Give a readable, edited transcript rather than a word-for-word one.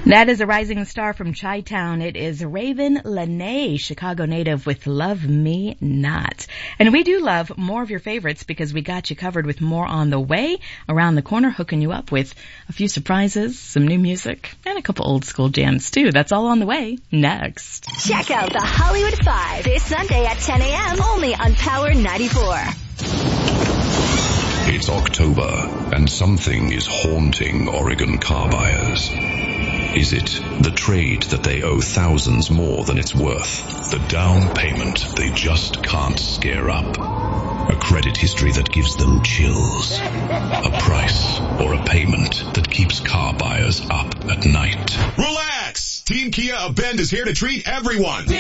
That is a rising star from Chi-Town. It is Raven Lenae, Chicago native with Love Me Not. And we do love more of your favorites because we got you covered with more on the way, around the corner, hooking you up with a few surprises, some new music, and a couple old school jams too. That's all on the way next. Check out the Hollywood 5 this Sunday at 10 a.m. only on Power 94. It's October, and something is haunting Oregon car buyers. Is it the trade that they owe thousands more than it's worth? The down payment they just can't scare up? A credit history that gives them chills? A price or a payment that keeps car buyers up at night? Relax! Team Kia of Bend is here to treat everyone.